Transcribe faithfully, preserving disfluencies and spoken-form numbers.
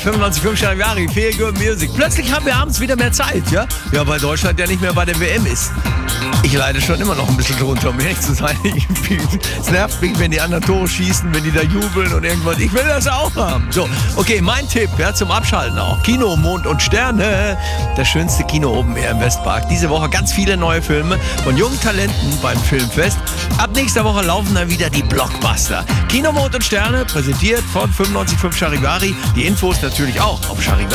fünfundneunzig Komma fünf Charivari, Feel Good Music. Plötzlich haben wir abends wieder mehr Zeit, ja? Ja, weil Deutschland ja nicht mehr bei der W M ist. Ich leide schon immer noch ein bisschen drunter, um ehrlich zu sein. Es nervt mich, wenn die anderen Tore schießen, wenn die da jubeln und irgendwas. Ich will das auch haben. So, okay, mein Tipp, ja, zum Abschalten auch. Kino, Mond und Sterne. Das schönste Kino oben hier im Westpark. Diese Woche ganz viele neue Filme von jungen Talenten beim Filmfest. Ab nächster Woche laufen dann wieder die Blockbuster. Kino, Mond und Sterne, präsentiert von fünfundneunzig Komma fünf Charivari. Die Infos natürlich auch auf charivari